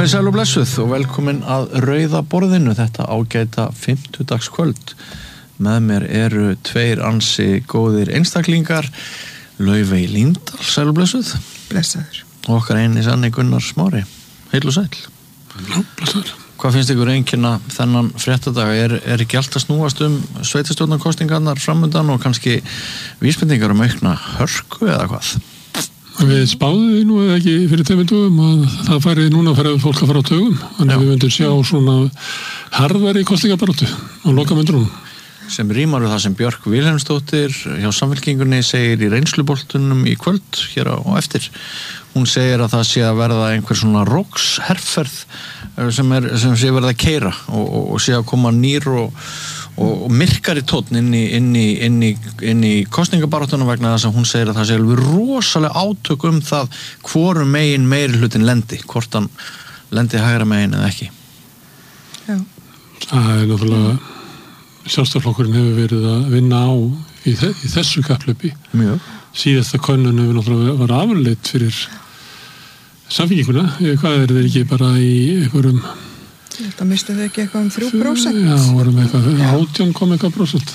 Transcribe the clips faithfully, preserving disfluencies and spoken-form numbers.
Komið sæl og blessuð og velkomin að Rauða borðinu þetta ágæta fimmtudagskvöld. Með mér eru tveir ansi góðir einstaklingar, Laufey Líndal, sæl og blessuð. Blessaður. Og okkar eini sanni Gunnar Smári. Heil og sæl. Já, blessaður. Hvað finnst ykkur einkenna þennan fréttadag? Er, er ekki allt að snúast um sveitarstjórnarkosningarnar framundan og kannski vísbendingar um aukna hörku eða hvað? Við spáðum því nú eða ekki fyrir tveimur dögum að það færi núna að fara fólk að fara á tögum. Þannig að við myndum sjá svona harðari kosningabaráttu á lokamyndunum. Sem rímar við það sem Björk Vilhelmsdóttir hjá Samfylkingunni segir í reynsluboltunum í kvöld hér á eftir. Hún segir að það sé að verða einhver svona róksherferð sem, er, sem sé verða að keyra og, og, og sé að koma nýr og, og, og myrkari tónn inn í, inn í, inn í, inn í kosningabaráttunum vegna þess að hún segir að það sé alveg rosalega átök um það hvoru megin meiri hlutin lendi, hvort hann lendi hægra megin eða ekki. Já. Það er náttúrulega Sjálfstæðisflokkurinn hefur verið að vinna á í, þe í þessu kapphlaupi. Mjög. Síðasta könnun hefur náttúrulega var afleitt fyrir Samfylkinguna. Hvað er þeir ekki bara í einhverjum... Þetta mistu þau ekki eitthvað um þrjú prósent? Já, varum eitthvað, átján kom eitthvað prósent.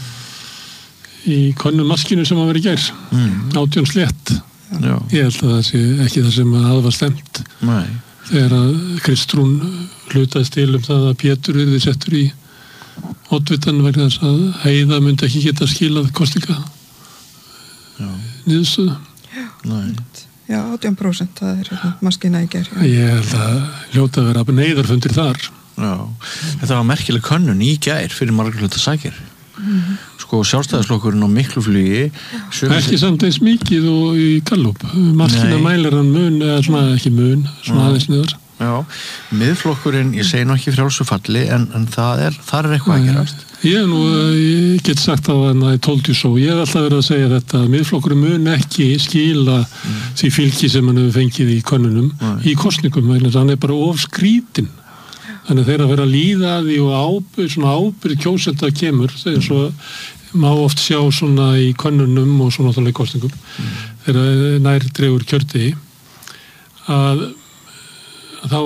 Í könnun maskinu sem að vera í gær. Mm. átján slétt. Já. Ég held að það sé ekki það sem að var stemt. Nei. Þegar að Kristrún hlutaðist til um það að Pétur yrði settur í oddvitan vegna þess að Heiða myndi ekki geta skilað kosninga niðurstöðu. Nei. Já, átján prósent, það er hérna, maskina í gær. Ég held að hljóta að vera neyðarfundir þar. Já, þetta var merkileg könnun í gær fyrir margar hluta sækir. Mm-hmm. Sko, Sjálfstæðisflokkurinn á miklu flugi. Ekki samt eins mikið og í Gallup. Maskina mælir hann mun, eða svona ekki mun, svona aðeins niður. Já, miðflokkurinn, ég segi nú ekki frjálsu falli, en, en það er, það er eitthvað að gerast. Ég, nú, ég get sagt að það er told you so. Ég hef alltaf verið að segja þetta að miðflokkurinn mun ekki skila mm. því fylgi sem hann hefur fengið í könnunum mm. í kosningum, þannig að hann er bara of skrítinn. Þannig að þeir að vera að líða að því og ábyrð, svona ábyrð kjósenda kemur, þegar svo má oft sjá svona í könnunum og svona náttúrulega í kosningum, mm. þegar nær dregur kjörti að þá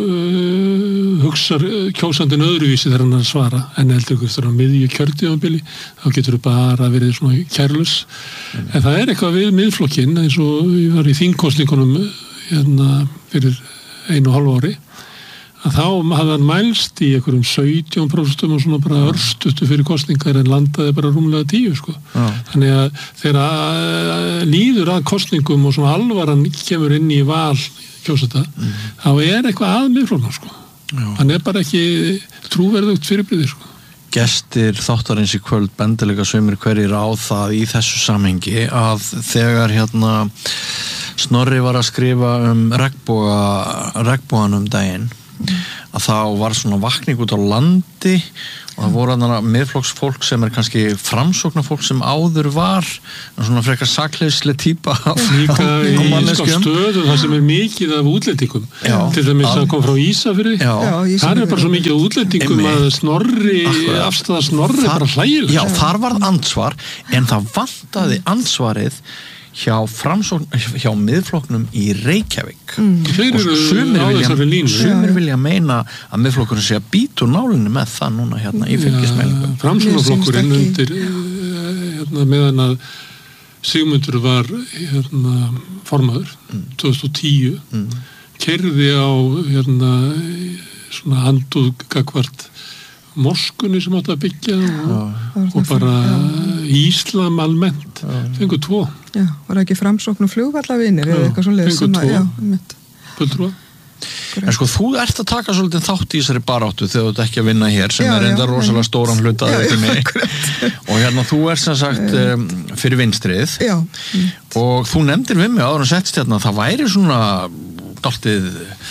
hugsar kjósandinn öðruvísi þegar hann að svara en heldur ykkur þegar á miðju kjörtíðanbili þá getur það bara verið svona kærlus mm. en það er eitthvað við miðflokkinn eins og ég var í þingkosningunum hérna fyrir einu og hálfu ári að þá hafði hann mælst í einhverjum sautján prósent og svona bara örstutu fyrir kosningar en landaði bara rúmlega tíu sko. Ah. Þannig að þegar líður að kosningum og svona alvaran kemur inn í val kjósata, mm. þá er eitthvað að miðflokknum sko. Hann er bara ekki trúverðugt fyrirbrigði sko. Gestir þáttarins í kvöld bendilega sömur hverjir á það í þessu samhengi að þegar hérna Snorri var að skrifa um regnboga, regnbogan um daginn mm. að þá var svona vakning út á landi og það voru þarna miðflokksfólk sem er kannski framsóknarfólk sem áður var svona frekar sakleysli típa líka í stöðu það sem er mikið af útlendingum já, til dæmis að kom frá Ísafirði það er bara svo mikið af útlendingum að Snorri, afstæða Snorri þar, bara hlægileg já, þar varð ansvar en það vantaði ansvarið hjá framsókn, hjá miðflokknum í Reykjavík mm. og sumir vilja, sumir vilja meina að miðflokkurinn sé að býta úr nálinni með það núna hérna í fylgismælingum. Ja, framsóknarflokkurinn undir hérna, meðan að Sigmundur var hérna, formaður mm. tvö þúsund og tíu mm. keyrði á hérna, svona handúð gagvart moskunni sem átti að byggja og, og bara Íslam almennt fengur tvo já, var ekki framsókn og flugvallavinir eða eitthvað svona fengur tvo fulltrúa en sko þú ert að taka svolítið þátt í þessari baráttu þegar þú ert ekki að vinna hér sem já, er enda rosalega stóran hluta og hérna þú ert sem sagt um, fyrir vinstrið já. og þú nefndir við mig áður og settist hérna það væri svona dálítið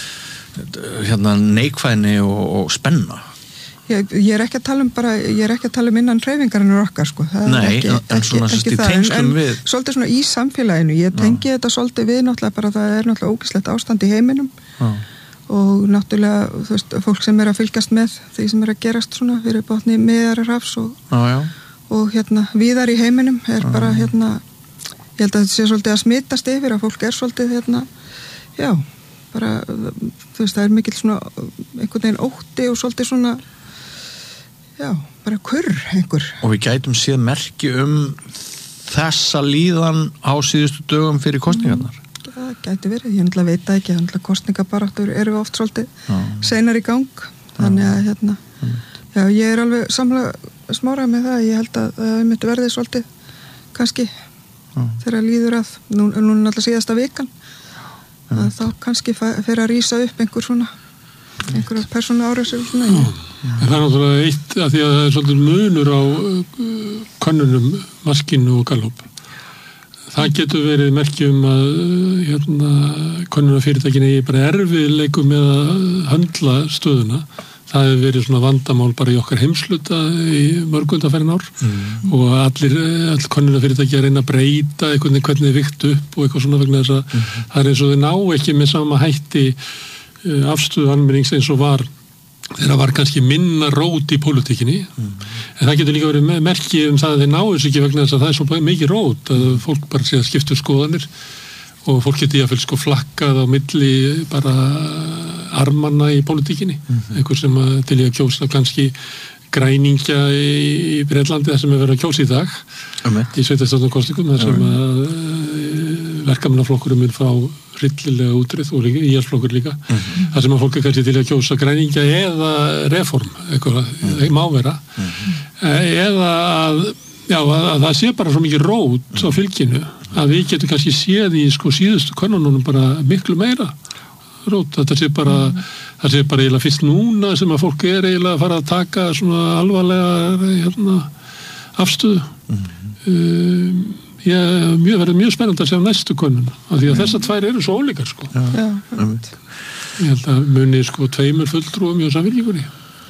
hérna neikvæðni og, og spenna. Ég, ég er ekki að tala um bara, ég er ekki að tala um innan hreyfingarinnar okkar sko. Það Nei, ekki, en svona ekki, ekki í tengslum við. En svolítið svona í samfélaginu, ég tengi Já. Þetta svolítið við náttúrulega bara það er náttúrulega ógeðslegt ástand í heiminum Já. Og náttúrulega, þú veist, fólk sem er að fylgjast með því sem er að gerast svona fyrir botni Miðjarðarhafs og, Já, og hérna víðar í heiminum er Já. Bara hérna, ég held að þetta sé svolítið að smitast yfir að fólk er svolítið hérna, já, bara, þú veist, það er mikill svona einhvern veginn ótti og svolítið svona já, bara kurr einhver. Og við gætum séð merki um þessa líðan á síðustu dögum fyrir kosningarnar. Mm, það gæti verið, ég náttúrulega veit það ekki, náttúrulega kosningabaráttur eru oft svolítið já. Seinar í gang, þannig að hérna, mm. já, ég er alveg samlega smárað með það, ég held að það myndi verði svolítið, kannski, já. Þegar líður að, nú, nú er náttúrulega síðasta vikan, já. Að þá kannski fer að rísa upp einhver svona, einhverja persónu árásir svona. Já. En það er náttúrulega eitt að því að það er svolítið munur á könnunum Maskínu og Gallup. Það getur verið merkjum að hérna, könnunarfyrirtækin eigi bara erfiðleikum með að höndla stöðuna. Það hefur verið svona vandamál bara í okkar heimsluta í mörgundafærin ár mm. og allir, all könnunarfyrirtæki að reyna að breyta einhvern veginn hvernig þið vikt upp og eitthvað svona vegna þess að mm. það er eins og þau ná ekki með sama hætti afstöðu almennings eins og var þeirra var kannski minna rót í pólitíkinni mm. en það getur líka verið merki um það að þeir náðu sig ekki vegna þess að það er svo mikið rót að fólk bara sé að skipta skoðanir og fólk getur jáfnvel sko flakkað á milli bara armanna í pólitíkinni mm-hmm. einhver sem að til að kjósa kannski græningja í, í Breitlandi þar sem er verið að kjósa í dag mm-hmm. í sveitarstjórnarkosningum þar sem að verkamannaflokkurum mun fá hryllilega útrið og íhaldsflokkur líka mm-hmm. þar sem að fólk er kannski til að kjósa græningja eða reform eitthvað, mm-hmm. má vera mm-hmm. eða að, já, að, að það sé bara svo mikið rót mm-hmm. á fylginu að við getum kannski séð í sko síðustu könnunum bara miklu meira rót, þetta sé bara mm-hmm. það sé bara eiginlega fyrst núna sem að fólk er eiginlega að fara að taka svona alvarlega hérna, afstöðu mm-hmm. um, ég mjög, verður mjög spennandi að sjá næstu könnun af því að þessar tvær eru svo ólíkar sko. Já, já, ég held að muni sko tveimur fulltrúum í Samfylkingunni.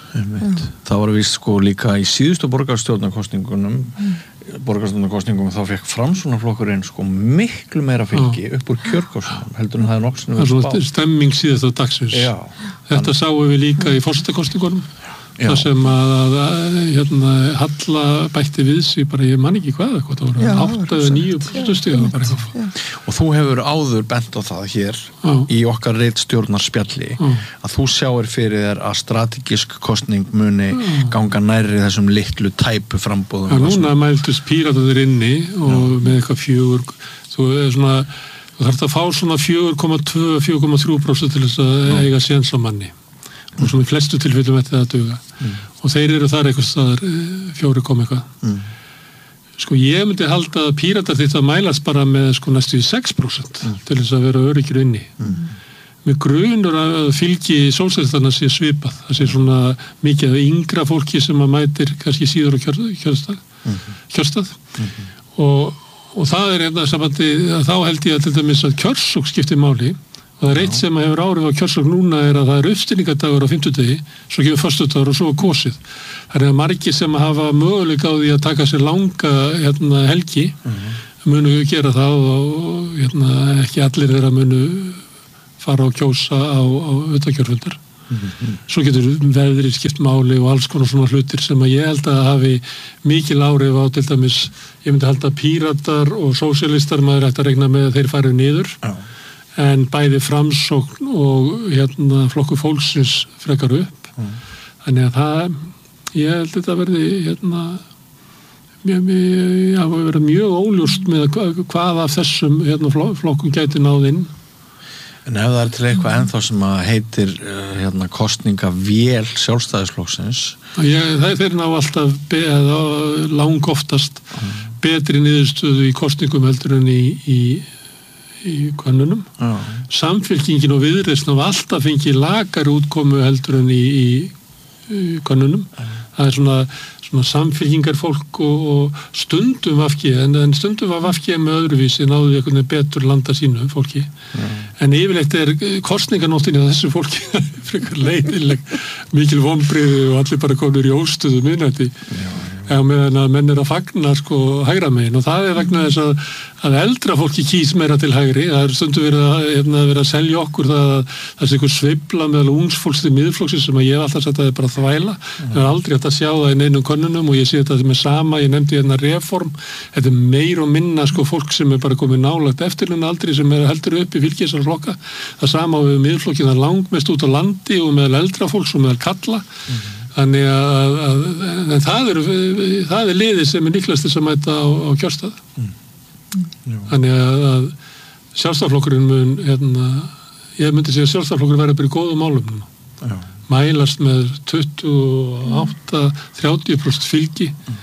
Það var víst sko líka í síðustu borgarstjórnarkosningunum mm. borgarstjórnarkosningum þá fekk Framsóknarflokkurinn sko miklu meira fylgi upp úr kjörkosningum heldur en það er nokksunum verið spáð. Það er stemming síðast á dagsins. Já, þetta hann... sáum við líka í forsetakosningunum það sem að, að, að hérna, Halla bætti við sig bara ég man ekki hvað eitthvað, það voru átta eða níu prósentustig og þú hefur áður bent á það hér já. Í okkar ritstjórnarspjalli já. Að þú sjáir fyrir þér að strategísk kosning muni já. Ganga nærri þessum litlu tæpu frambóðum. Já, núna mæltust Píratarnir inni og já. Með eitthvað fjögur þú er svona þú þarft að fá svona fjögur komma tvö til fjögur komma þrjú prósent til þess að já. Eiga séns á manni og svona í flestu tilfellum eftir það að duga mm. og þeir eru þar eitthvað staðar fjóri kom eitthvað mm. sko ég myndi halda að Píratar þitt að mælast bara með sko næstu sex prósent mm. til þess að vera öryggir inni mm. með grunur að fylgi sósíalistana sé svipað það sé svona mikið af yngra fólki sem að mætir kannski síður á kjör, kjörstað, mm. kjörstað. Mm. Og, og það er einnig að samandi að þá held ég að til dæmis að kjörsók skiptir máli og það er eitt sem hefur áhrif á kjörsókn núna er að það er uppstilningadagur á fimmtudegi svo gefur föstudagur og svo kosið það er margir sem hafa möguleika á því að taka sér langa hérna, helgi mm-hmm. munu gera það og hérna, ekki allir þeirra munu fara og kjósa á, á utakjörfundar mm-hmm. svo getur veðrið skipt máli og alls konar svona hlutir sem að ég held að hafi mikil áhrif á til dæmis ég myndi halda Píratar og sósíalistar maður ætti að regna með að þeir farið niður Já en bæði Framsókn og hérna flokkur fólksins frekar upp mm. þannig að það ég held þetta verði hérna mjög, mjög, já, verði mjög óljóst með hvað, hvað af þessum hérna, flokkum gæti náð inn En ef það er til eitthvað ennþá sem að heitir hérna, kosningavél sjálfstæðisflokksins ég, það er þeir ná alltaf be, lang oftast mm. betri niðurstöðu í kosningum heldur en í, í í könnunum. Já. Samfylkingin og Viðreisn hafa alltaf fengið lakar útkomu heldur en í, í, í könnunum. Já. Það er svona, svona samfylkingar fólk og, og stundum V G, en, en stundum var V G með öðruvísi, náðu einhvern veginn betur landa sínu fólki. Já. En yfirleitt er kosninganóttin í þessu fólki frekar leiðileg, mikil vonbrigði og allir bara komnir í óstuðu minnætti. eða meðan að menn er að fagna sko hægra megin og það er vegna þess að, að eldra fólki kýs meira til hægri. Það er stundu verið að, hérna, verið að selja okkur það að það er einhver sveifla meðal ungsfólks til miðflokksins sem að ég hef alltaf sagt að það er bara þvæla. Það er aldrei hægt að sjá það í neinum könnunum og ég sé þetta með sama, ég nefndi hérna reform. Þetta er meir og minna sko fólk sem er bara komið nálægt eftirlun aldrei sem er heldur upp í fylgisarflokka. Það sama við miðflokkinn það langmest út á landi og meðal eldra fólks og meðal kalla. Mm-hmm. Þannig að, að, að það, er, það er liðið sem er líklegast þess að mæta á, á kjörstað. Mm. Þannig að, að sjálfstæðarflokkurinn mun, hérna, ég myndi segja að sjálfstæðarflokkurinn verður bara í góðum málum núna. Já. Mælast með tuttugu og átta til þrjátíu prósent fylgi. Mm.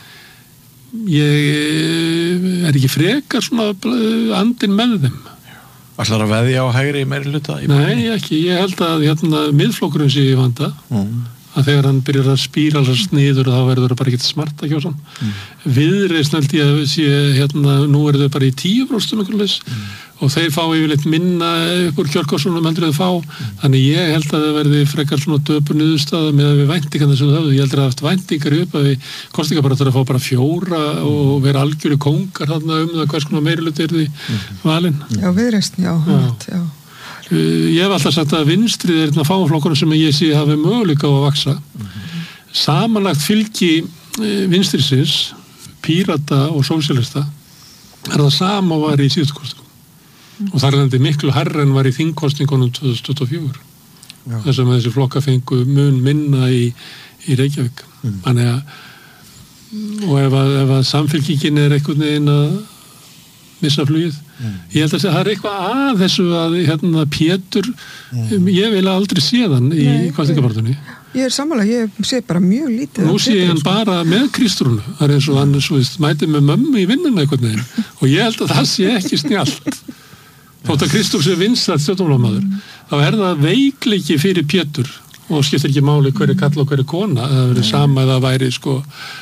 Ég er ekki frekar svona andinn með þeim. Ætlar að veðja á hægri í meiri hluta? Nei, ekki. Ég held að hérna, miðflokkurinn sé í vanda. Mm. Að þegar hann byrjar að spíralast niður þá verður það bara ekkert smart að kjósa hann. Mm. Viðreisn held ég að sé hérna, nú er þau bara í tíu prósent mm. og þeir fá yfirleitt minna upp úr kjörkossunum heldur þau fá. Mm. Þannig ég held að það verði frekar svona döpur niðurstaða með að við væntingarna sem þau höfðu. Ég heldur að haft væntingar upp að við kostingabarátar að fá bara fjóra mm. og vera algjöru kóngar þarna um það hvers konar meiriluti er því mm. valinn. Já, viðreisn, já, já. já. Ég hef alltaf sagt að vinstrið er einn af fáflokkurinn sem ég sé hafi möguleika á að vaksa. Mm-hmm. Samanlagt fylgi vinstrisins, Pírata og sósíalista er það sama var í síðustu kostingum. Mm. Og þar er þetta miklu hærra en var í þingkostingunum tvö þúsund tuttugu og fjögur. Þess að þessi flokka fengu mun minna í, í Reykjavík. Mm. Þannig að, og ef að, ef að samfylkingin er einhvern veginn að missa flugið. Mm. Ég held að segja, það er eitthvað að þessu að hérna, Pétur, mm. ég vil aldrei sé þann í kostingabartunni. Ég er sammála, ég sé bara mjög lítið. Nú sé ég hann bara með Kristrúnu. Það er eins og hann svo, mæti með mömmu í vinnuna einhvern veginn. Og ég held að það sé ekki snjallt. Þótt að Kristrún sé vinsæll stjórnmálamaður. Mm. Þá er það veikleiki fyrir Pétur og skiptir ekki máli hverju kall og hverju kona. Það verið sama eða væri sko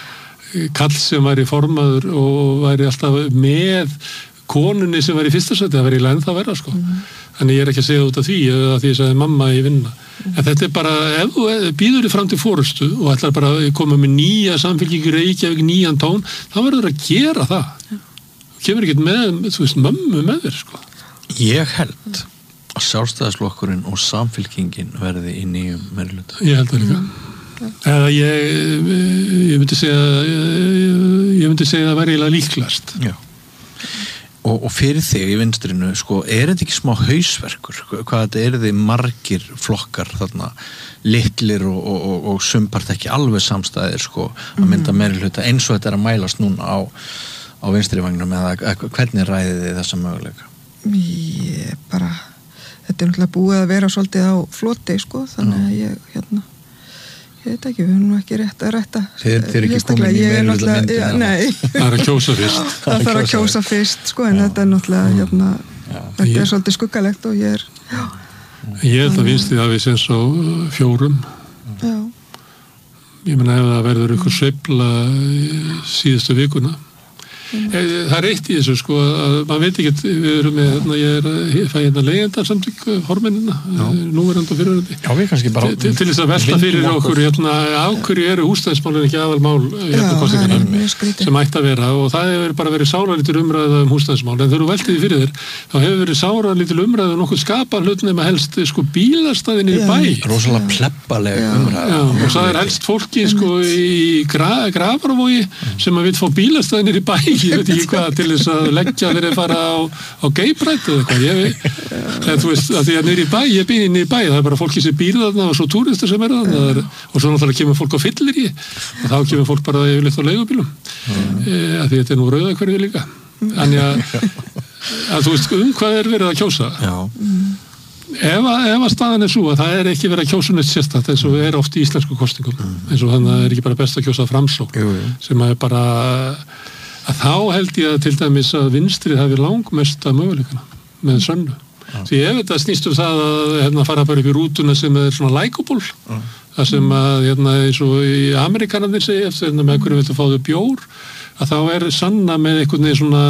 kall sem væri formaður og væri alltaf með konunni sem var í fyrsta sæti, það var í læn það verða sko. Mm. Þannig ég er ekki að segja út af því eða því ég sagði mamma í vinna. Mm. En þetta er bara, ef þú býður þig fram til forystu og ætlar bara að koma með nýja samfélkingu Reykjavík, nýjan tón, þá verður að gera það. Mm. Þú kemur ekkert með, þú veist, mömmu með þér sko. Ég held að sjálfstæðisflokkurinn og samfélkingin verði í nýjum meirihluta. Ég held það líka. Mm. Eða ég, ég myndi segja ég, ég myndi segja að það væri eiginlega líklast. Já. Og, og fyrir þig í vinstrinu, sko, er þetta ekki smá hausverkur? Hvað þetta er þið margir flokkar þarna, litlir og, og, og, og sumpart ekki alveg samstæðir, sko, að mynda meirihluta eins og þetta er að mælast núna á, á vinstrivagnum eða hvernig ræðið þið þessa möguleika? Ég bara, þetta er náttúrulega búið að vera svolítið á floti, sko, þannig að ég, hérna, ég veit ekki, við erum nú ekki rétt að rætta. Þið er ekki komin í meirihluta myndina. Nei. Það er að kjósa fyrst. Það þarf að kjósa fyrst, sko, en já. Þetta er náttúrulega, hérna, já. Þetta ég, er svolítið skuggalegt og ég er, já. Ég held að vinst því að við séum svo fjórum. Já. Ég meina ef það verður ykkur sveifla síðustu vikuna. Það er eitt í þessu sko að maður veit ekki, við erum með hérna, ég er að fæ hérna leyendarsamtök hormennina, núverandi og fyrirverandi. Já, við kannski bara til, til þess að velta fyrir okkur hérna, af hverju eru húsnæðismálin ekki aðalmál hérna kostingarnar sem ætti að vera og það hefur bara verið sáralítil umræða um húsnæðismál en þegar þú veltið því fyrir þér, þá hefur verið sáralítil umræða um nokkuð skapa hlut nema helst sko bílastæðin í bæ. Rosalega plebbaleg umræða. Já, og það er helst fólki sko í gra, Grafarvogi sem að vil fá bílastæðin í bæ. Ég veit ekki hvað til þess að leggja þeir að fara á, á geiprætt eða eitthvað, ég veit, en þú veist, að því að niður í bæ, ég býð inn í bæ, það er bara fólki sem býr þarna og svo túristar sem er þarna, er, og svo náttúrulega kemur fólk á fyllir í, og þá kemur fólk bara yfirleitt á leigubílum, mm. e, að því þetta er nú rauðakverfi líka, þannig að, að þú veist, um hvað er verið að kjósa? Já. Ef að, ef að staðan er svo að það er ekki verið að kjósa neitt sérstakt eins og er oft í íslensku kostingum, eins og þannig að það er ekki bara best að kjósa framsókn, jú, jú. Sem er bara að þá held ég að til dæmis að vinstrið hafi langmesta möguleikana með sönnu. Ja. Því ef þetta snýst um það að hérna, fara bara upp í rútuna sem er svona likeable, ja. Það sem að hérna, eins og í Amerikanarnir segja eftir hérna, með hverju viltu fá þau bjór, að þá er sanna með einhvern veginn svona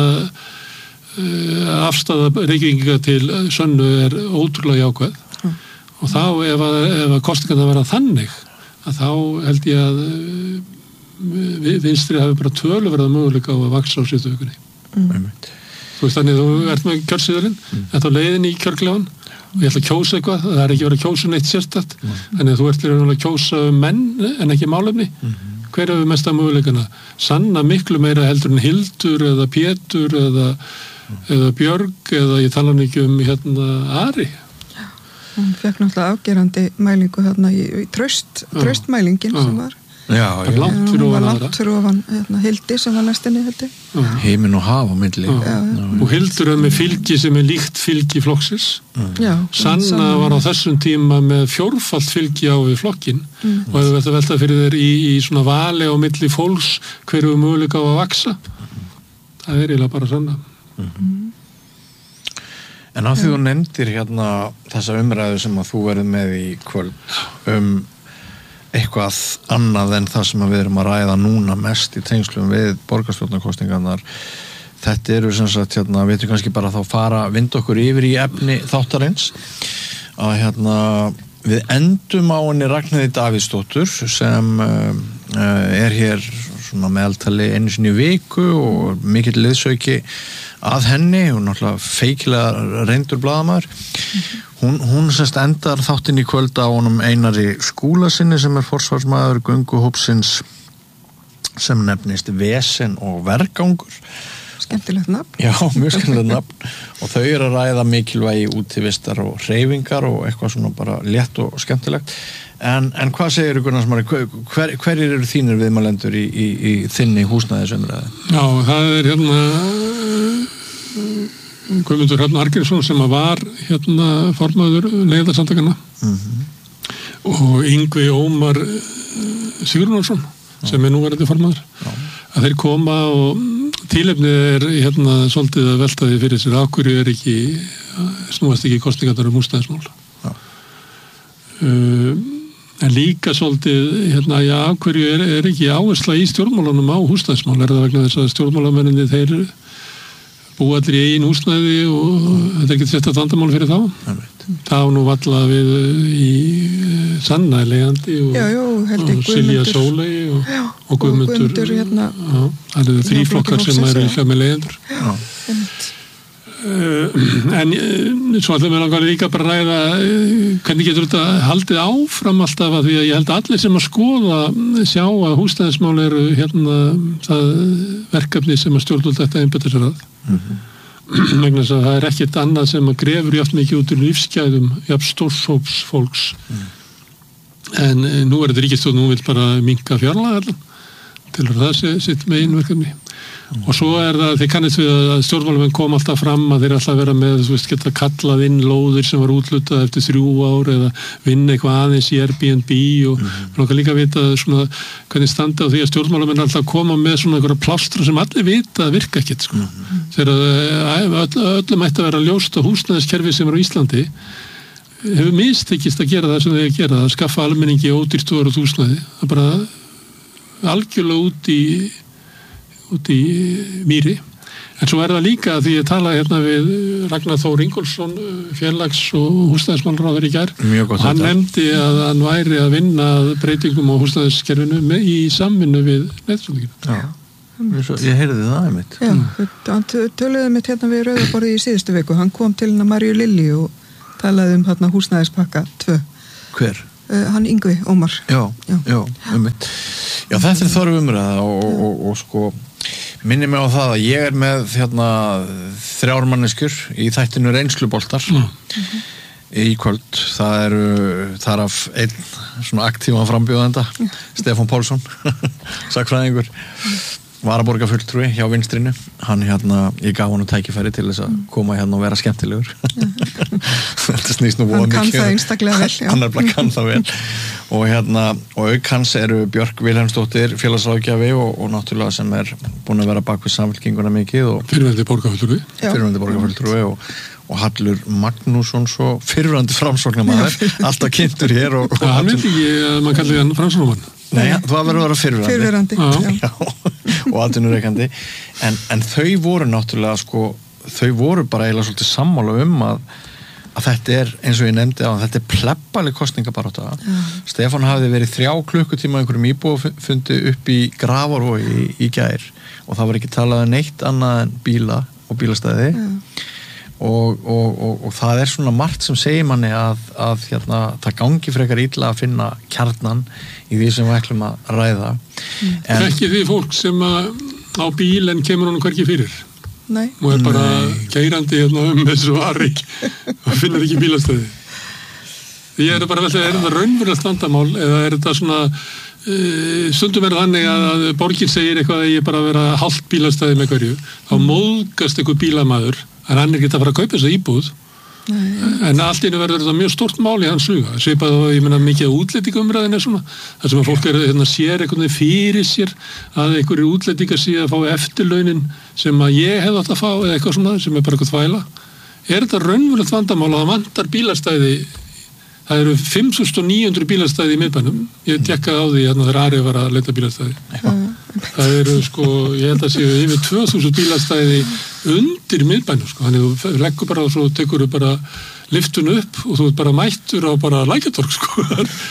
uh, afstæða Reykvíkinga til sönnu er ótrúlega jákvæð. Ja. Og þá ef að, ef að kostingarna verða þannig, að þá held ég að uh, vi, vinstri hafi bara töluverða möguleika á að vaksa á síðustu vikunni. Mm. Þú veist þannig, þú ert með kjörsiðurinn, mm. þetta á leiðin í kjörklefann og ég ætla að kjósa eitthvað, það er ekki verið að kjósa neitt sérstætt, mm. þannig að þú ert að kjósa menn en ekki málefni. Mm. Hver hefur mest að möguleikana? Sanna miklu meira heldur en Hildur eða Pétur eða, mm. eða Björg eða ég tala ekki um hérna Ari. Já, hún fekk náttúrulega afgerandi mælingu þarna í, í tröst, tröstmælingin sem var. Já, já. Langt fyrir ofan aðra. Langt fyrir ofan hérna, Hildi sem var næstinni Hildi. Heimin og haf á milli. Já, já. Já, og Hildur er með fylgi sem er líkt fylgi flokksins. Já, Sanna var á þessum tíma með fjórfalt fylgi á við flokkin mm. og hefur þetta veltað fyrir þér í, í svona vali á milli fólks hverju möguleika á að vaksa. Það er eiginlega bara Sanna. Mm. En á því þú nefndir hérna þessa umræðu sem að þú verður með í kvöld um eitthvað annað en það sem við erum að ræða núna mest í tengslum við borgarstjórnarkostingarnar. Þetta eru sem sagt, hérna, við veitum kannski bara þá fara vind okkur yfir í efni þáttarins að hérna við endum á henni Ragnheiði Davíðsdóttur sem uh, er hér svona meðaltali einu sinni í viku og mikill liðsauki að henni og náttúrulega feikilega reyndur blaðamaður. Mm-hmm. Hún, hún semst endar þáttinn í kvöld á honum Einari Skúlasyni sem er forsvarsmaður gönguhópsins sem nefnist Vesen og vergangur. Skemmtilegt nafn. Já, mjög skemmtilegt nafn og þau eru að ræða mikilvægi útivistar og hreyfingar og eitthvað svona bara létt og skemmtilegt. En, en hvað segir ykkur Gunnarsmári, hver, hverjir eru þínir viðmælendur í, í, í þinni húsnæðisumræðu? Já, það er hérna Guðmundur Hrafn Argeirsson sem var hérna formaður leiðarsamtakanna mm-hmm. og Yngvi Ómar Sigurjónsson sem er núverandi formaður. Já. Að þeir koma og tilefnið er hérna svolítið að velta því fyrir sér af hverju er ekki, snúast ekki kosningarnar um húsnæðismál. Já. Uh, en líka svolítið hérna, já, af hverju er, er ekki áhersla í stjórnmálunum á húsnæðismál, er það vegna þess að stjórnmálamenninni þeir búa allir í einu húsnæði og þetta er ekki sett að vandamál fyrir þá. Það á nú valla við í Sanna leiðandi og, já, já, og Silja Sóley og, já, og Guðmundur. Og Guðmundur hérna. Já, það eru þrý flokkar sem eru líka með leiðendur. Já, einmitt. Uh, en uh, svo ætlum við langar líka bara ræða uh, hvernig getur þetta haldið áfram alltaf að því að ég held að allir sem að skoða sjá að húsnæðismál eru hérna það verkefni sem að stjórnvöld þetta einbeita sér að mm-hmm. vegna þess að það er ekkert annað sem að grefur jafn mikið út úr lífsgæðum jafn stórshóps fólks mm. en uh, nú er þetta ríkisstjórn nú vil bara minnka fjárlaga til að það sé sitt megin verkefni mm. og svo er það, þeir kannist við að stjórnmálamenn kom alltaf fram að þeir alltaf vera með, þú veist, geta kallað inn lóðir sem var útlutað eftir þrjú ár eða vinna eitthvað aðeins í Airbnb og mm. nokkað líka vita svona hvernig standa á því að stjórnmálamenn alltaf koma með svona einhverja plástra sem allir vita að virka ekkert, sko. Mm. Þegar öll, öllum ætti að vera ljóst á húsnæðiskerfi sem er á Íslandi hefur mistekist að gera það sem þeir gera, að skaffa almenningi ódýrt og húsnæði, það bara algjörlega út í út í mýri. En svo er það líka því ég tala hérna við Ragnar Þór Ingólfsson félags- og húsnæðismálráður í gær og hann nefndi að hann væri að vinna breytingum á húsnæðiskerfinu í samvinnu við Neytendasamtökin. Já, ég heyrði það einmitt. Já, hann töluði mitt hérna við Rauðaborðið í síðustu viku, hann kom til hérna Maríu Lilli og talaði um hérna húsnæðispakka tvö. Hver? Uh, hann Yngvi Ómar. Já, já, já, einmitt. Já, þetta er þörf umræða og, og, og, og sko minni mig á það að ég er með hérna þrjár manneskjur í þættinu Reynsluboltar mm. í kvöld. Það eru þar af einn svona aktívan frambjóðanda mm. Stefán Pálsson sakfræðingur varaborgarfulltrúi hjá vinstrinu. Hann hérna, ég gaf hann tækifæri til þess að koma hérna og vera skemmtilegur. Þetta snýst nú voða mikið. Hann kann það einstaklega vel, já. Hann er bara kann það vel. Og hérna, og auk hans eru Björk Vilhelmsdóttir, félagsráðgjafi og, og náttúrulega sem er búin að vera bak við Samfylkinguna mikið og fyrrverandi borgarfulltrúi. Fyrrverandi borgarfulltrúi og og Hallur Magnússon svo fyrrverandi framsóknarmaður, alltaf kynntur hér og, og ja, hann vil ekki að mann kalli hann framsóknarmann. Nei, það verður að vera fyrrverandi. Fyrrverandi, já. já. Og atvinnureikandi. En, en þau voru náttúrulega, sko, þau voru bara eiginlega svolítið sammála um að, að þetta er, eins og ég nefndi á, þetta er plebbaleg kosningabarátta. Stefán hafði verið þrjá klukkutíma einhverjum íbúafundi upp í Grafarvogi í, í gær og það var ekki talað neitt annað en bíla og bílastæði og, og, og, og það er svona margt sem segir manni að, að hérna, það gangi frekar illa að finna kjarnan í því sem við ætlum að ræða. Mm. En ekki því fólk sem að, á bíl en kemur honum hvergi fyrir? Nei. Og er bara keirandi hérna um þessu ari og finnur ekki bílastæði. Ég er bara vel, er þetta raunverulegt vandamál eða er þetta svona uh, stundum er þannig að, að borgin segir eitthvað að ég bara vera hálft bílastæði með hverju, þá móðgast einhver bílamaður en hann er ekki að fara að kaupa þessa íbúð. Nei. En allt einu verður þetta mjög stórt mál í hans huga, svipað og ég meina mikið útlendingaumræðin er svona, þar sem að fólk er hérna, sér einhvern veginn fyrir sér að einhverju útlendingar sé að fá eftirlaunin sem að ég hef átt að fá eða eitthvað svona sem er bara eitthvað þvæla. Er þetta raunverulegt vandamál að það vantar bílastæði? Það eru fimm þúsund níu hundruð bílastæði í miðbænum. Ég tekkaði á því hérna þegar Ari var að leita bílastæði. Já. Það eru sko, ég held að séu yfir tvö þúsund bílastæði undir miðbænum sko. Þannig þú leggur bara og svo tekur þú bara liftun upp og þú ert bara mættur á bara Lækjartorg sko.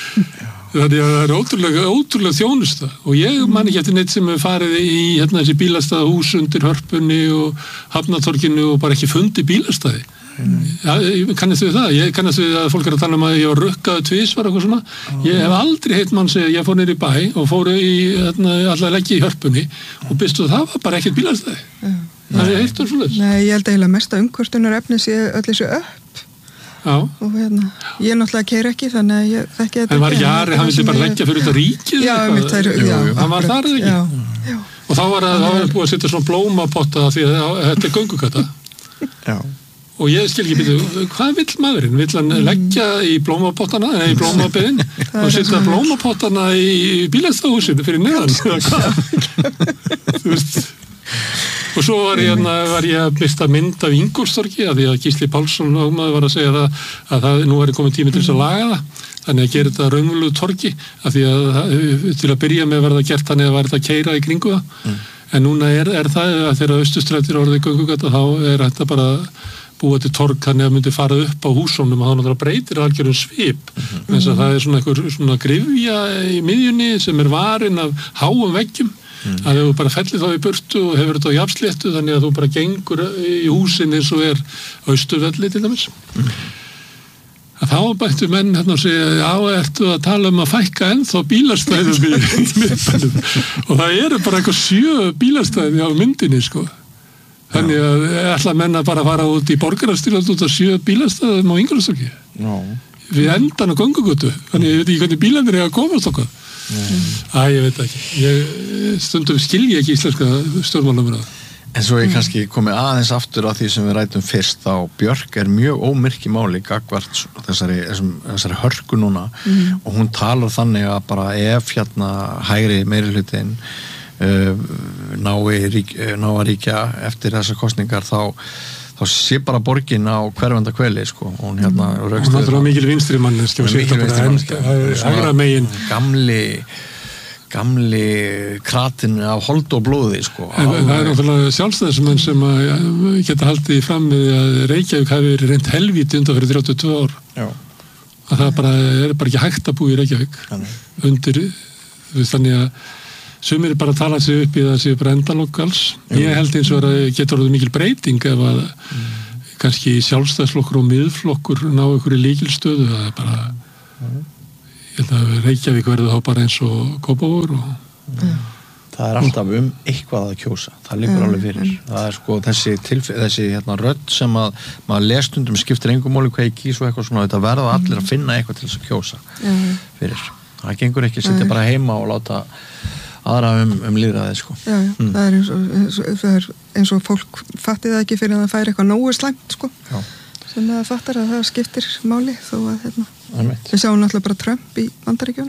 Þannig að það er ótrúlega, ótrúlega þjónusta og ég man ekki eftir neitt sem hefur farið í hérna þessi bílastæðahús undir Hörpunni og Hafnatorginu og bara ekki fundi bílastæði. Ja, ég kannast við það, ég kannast við að fólk er að tala um að ég var rukkaði tvisvar eitthvað svona, ég hef aldrei heitt mann segja, ég fór niður í bæ og fór í hérna, allar leggji í Hörpunni og byrstu það var bara ekkert bílastæði. Það er heitt og svolítið. Nei, ég held eiginlega mest að umkvörtunar efni sé öll þessu upp. Já. Og hérna, ég náttúrulega keyri ekki þannig að ég þekki þetta. En var ekki Ari, hann vildi bara leggja fyrir þetta ríkið? Já, mitt þær, já. Hann var þar eða ekki? Já. Og þá var það búið að setja svona blómapotta því að þetta er göngugata. Já. Og ég skil ekki byrju, hvað vill maðurinn? Vill hann leggja í blómapottana eða í blómabeðin og setja blómapottana í bílastæðahúsinu fyrir neðan? Þú veist. Og svo var ég, var ég að mista mynd af Ingólfstorgi að því að Gísli Pálsson ámaður var að segja það, að það nú er komið tími til þess að laga það. Þannig að gera þetta raunverulegu torgi af því að til að byrja með var það gert þannig að var þetta keyra í kringu það. Mm. En núna er, er það að þegar Austurstrætir orðið göngugata þá er þetta bara búa til torg þannig að myndi fara upp á húsónum og þá náttúrulega breytir algjörum svip mm-hmm. þess að það er svona einhver svona grifja í miðjunni sem er varin af háum veggjum mm. að þú bara fellir þá í burtu og hefur þetta á jafnsléttu þannig að þú bara gengur í húsin eins og er Austurvelli til dæmis mm. að þá bættu menn hérna og segja já, ertu að tala um að fækka ennþá bílastæðum í miðbænum og það eru bara eitthvað sjö bílastæði á myndinni sko. Þannig að ætla menn að bara fara út í borgarastyrjald út að sjö bílastæðum á Ingólfstorgi. No. Við endan á göngugötu. Þannig ég veit ekki hvernig bílarnir er að komast okkar. Mm. Æ, ég veit ekki. Ég stundum skilji ekki íslenska stjórnmálamur. En svo ég kannski komið aðeins aftur á því sem við rætum fyrst þá Björk er mjög ómyrki máli gagnvart þessari, þessari, þessari hörku núna mm. og hún talar þannig að bara ef hérna hægri meirihlutin Uh, nái, rík, uh, ná að ríkja eftir þessar kostningar þá, þá sé bara borgin á hverfanda kveli sko. Hún hérna mm. Hún er mikil vinstri mann gamli gamli kratin af hold og blóði sko. En, það er náttúrulega sjálfstæðismenn sem að geta haldið í fram með að Reykjavík hafi verið reynt helvíti undan fyrir þrjátíu og tvö ár Já. Að það bara, er bara ekki hægt að búa í Reykjavík Þannig. Undir þannig að sumir bara tala sig upp í það séu bara endalok alls. Ég held eins og að getur orðið mikil breyting ef að mm. kannski sjálfstæðsflokkur og miðflokkur ná ykkur í líkilstöðu. Það er bara, mm. ég held að Reykjavík verður þá bara eins og Kópavogur. Og... Mm. Það er alltaf um eitthvað að kjósa. Það liggur alveg fyrir. Það er sko þessi, tilf- þessi hérna, rödd sem að maður lesstundum skiptir engum máli hvað ég kýs og eitthvað svona. Þetta verða allir að finna eitthvað til þess að kjósa fyrir. Það gengur ekki að sitja bara heima og láta aðra um, um líðræði sko. Já, já. Mm. Það er eins og, eins og, það er eins og fólk fatti það ekki fyrir að það færi eitthvað nógu slæmt sko. Já. Sem það fattar að það skiptir máli þó að hérna, við sjáum náttúrulega bara Trump í Bandaríkjunum